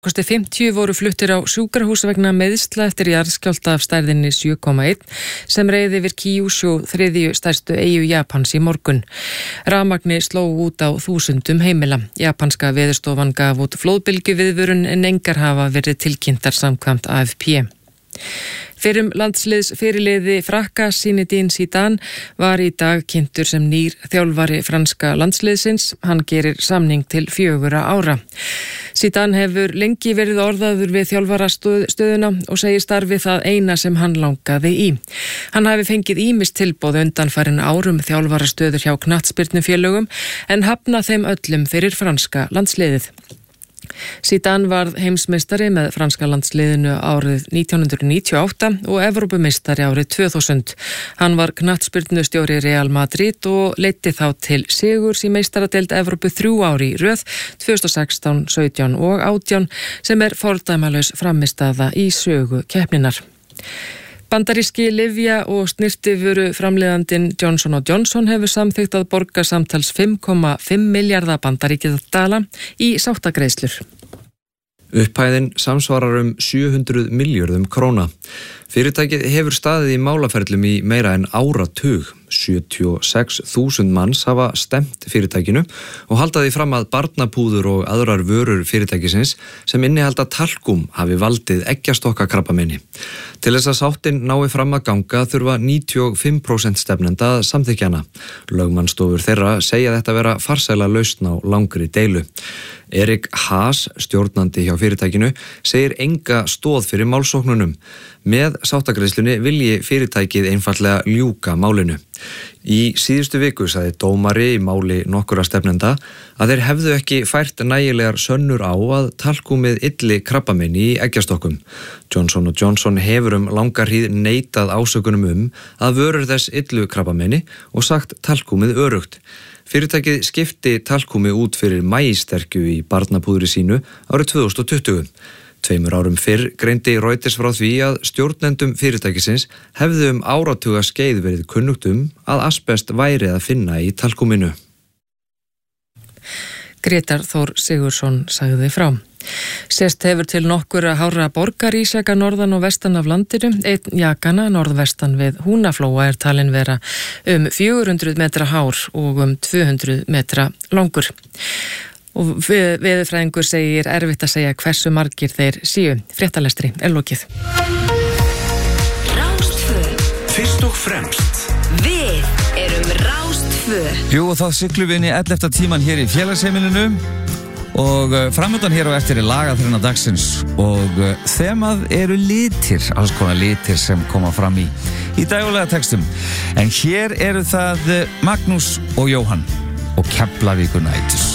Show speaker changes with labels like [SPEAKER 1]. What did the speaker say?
[SPEAKER 1] Kosti 50 voru fluttir á sjúkrahús vegna meiðsla eftir jarðskjálfta af stærðinni 7,1 sem reið yfir Kyushu, þriðju stærstu eyju Japans í morgun. Rafmagni sló út á þúsundum heimila. Japanska veðurstofan gaf út flóðbylgjuviðvörun en engar hafa verið tilkynntar samkvæmt AFP. Fyrrum landsliðsfyrirliði Frakka Zinedine Zidane var í dag kynntur sem nýr þjálfari franska landsliðsins. Hann gerir samning til 4 ára. Zidane hefur lengi verið orðaður við þjálfarastöðuna og segir starfið það eina sem hann langaði í. Hann hafi fengið ýmis tilboð undanfarin árum þjálfarastöður hjá knattspyrnufélögum en hafnað þeim öllum fyrir franska landsliðið. Zidane varð heimsmeistari með franska landsliðinu árið 1998 og Evrópumeistari árið 2000. Hann var knattspyrnustjóri Real Madrid og leiddi þá til sigurs í meistaradeild Evrópu 3 ár í röð 2016, 17 og 18 sem fordæmalaus frammistaða í sögu keppninnar. Bandaríski lyfja- og snyrtivöru framleiðandinn Johnson & Johnson hefur samþykkt að borga samtals 5,5 milljarða bandaríkjadala í sáttagreiðslur.
[SPEAKER 2] Upphæðin samsvarar 700 milljörðum króna. Fyrirtækið hefur staðið í málaferlum í meira en áratug. 76.000 manns hafa stemt fyrirtækinu og halda því fram að barnapúður og aðrar vörur fyrirtækisins sem innihalda talkúm hafi valdið eggjastokkakrabbameini. Til þess að sáttin nái fram að ganga þurfa 95% stefnenda að samþykkja hana. Lögmannsstofur þeirra segja þetta vera farsæla lausn á langri deilu. Erik Haas, stjórnandi hjá fyrirtækinu, segir enga stoð fyrir málsóknunum. Með sáttagreiðslunni vilji fyrirtækið einfallega ljúka málinu. Í síðustu viku sagði dómari í máli nokkurra stefnenda að þeir hefðu ekki fært nægilegar sönnur á að talkúmið ylli krabbameini í eggjastokkum. Johnson & Johnson hefur langa hríð neitað ásökunum að vörur þess yllu krabbameini og sagt talkúmið örugt. Fyrirtækið skipti talkúmi út fyrir maísterkju í barnapúðri sínu árið 2020. 2 árum fyrr greindi Reuters frá því að stjórnendum fyrirtækisins hefðu áratuga skeið verið kunnugt að asbest væri að finna í talkúminu.
[SPEAKER 1] Grétar Þór Sigurðsson sagði frá. Sést hefur til nokkurra hárra borgarísjaka norðan og vestan af landinu. Einn jakana norðvestan við Húnaflóa talin vera 400 metra hár og 200 metra langur. Og veðurfræðingur segir erfitt að segja hversu margir þeir séu. Fréttalestri lokið.
[SPEAKER 3] Rástvö. Fyrst og fremst. Við erum Rástvö.
[SPEAKER 4] Jú, og þá siglum við inn í 11. tíman hér í félagsheimilinu og framöndan hér á eftir lagaþrenna dagsins og þemað eru litir, alls konar litir sem koma fram í dægulega textum. En hér eru það Magnús og Jóhann og Keflavíkur Nætur.